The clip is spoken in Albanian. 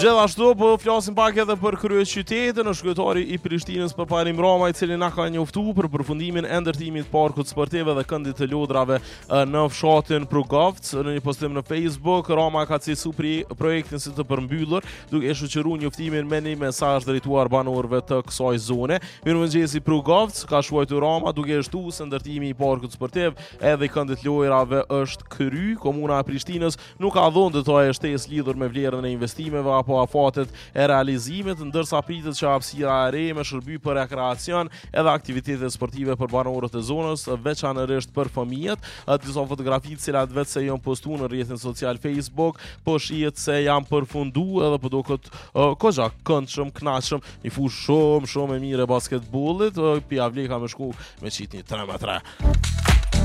Gjithashtu po flasim pak edhe për kryeqytetin, është kryetari i Prishtinës Paparim Rama, I cili na ka njoftuar për përfundimin e ndërtimit të parkut sportiv dhe këndit të lodrave në fshatin Prugovc. Në një postim në Facebook, Rama ka cilësuar projektin si të përmbyllur, duke shoqëruar njoftimin me një mesazh drejtuar banorëve të kësaj zone. Mirëmëngjesi Prugovc, ka shkruar Rama duke shtuar se ndërtimi I parkut sportiv edhe I këndit lojrave është kry. Komuna e Prishtinës nuk ka dhënë detaje shtesë lidhur me vlerën e investimeve apo afatet e realizimit, ndërsa pritet që hapësira e re me shërby për rekreacion edhe aktivitete sportive për banorët e zonës, veçanërisht për fëmijët. Disa fotografi të cilat vetë se janë postuar në rrjetin social Facebook, po shihet se janë përfunduar edhe po duket kozha këndshëm, kënaqshëm, një fushë shumë e mirë e basketbollit, Pia Vleka më shku me qit një 3-3.